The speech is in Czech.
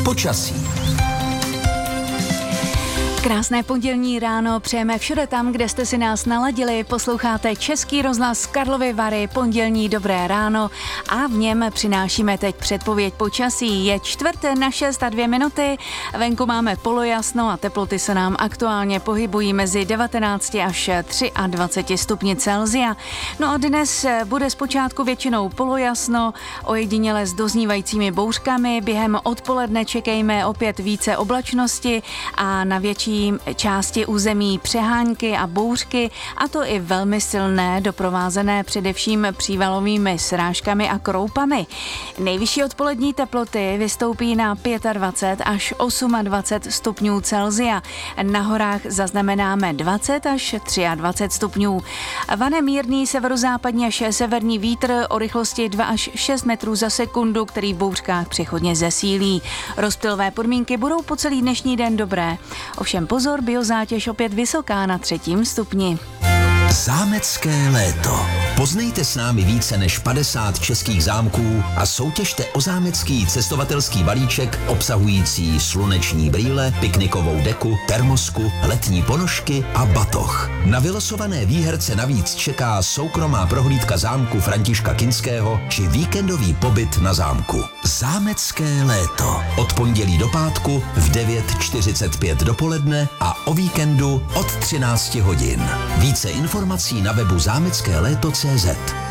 Počasí. Krásné pondělní ráno přejeme všude tam, kde jste si nás naladili. Posloucháte Český rozhlas Karlovy Vary, pondělní dobré ráno a v něm přinášíme teď předpověď počasí. Je 4:06. Venku máme polojasno a teploty se nám aktuálně pohybují mezi 19 až 23 stupni Celsia. No a dnes bude zpočátku většinou polojasno, ojediněle s doznívajícími bouřkami. Během odpoledne čekejme opět více oblačnosti a na větší části území přehánky a bouřky, a to i velmi silné, doprovázené především přívalovými srážkami a kroupami. Nejvyšší odpolední teploty vystoupí na 25 až 28 stupňů Celsia. Na horách zaznamenáme 20 až 23 stupňů. Vane mírný severozápadní až severní vítr o rychlosti 2 až 6 metrů za sekundu, který v bouřkách přechodně zesílí. Rozptylové podmínky budou po celý dnešní den dobré. Ovšem pozor, biozátěž opět vysoká na 3. stupni. Zámecké léto. Poznejte s námi více než 50 českých zámků a soutěžte o zámecký cestovatelský balíček obsahující sluneční brýle, piknikovou deku, termosku, letní ponožky a batoh. Na vylosované výherce navíc čeká soukromá prohlídka zámku Františka Kinského či víkendový pobyt na zámku. Zámecké léto. Od pondělí do pátku v 9:45 dopoledne a o víkendu od 13 hodin. Více informací na webu zámeckéléto.cz.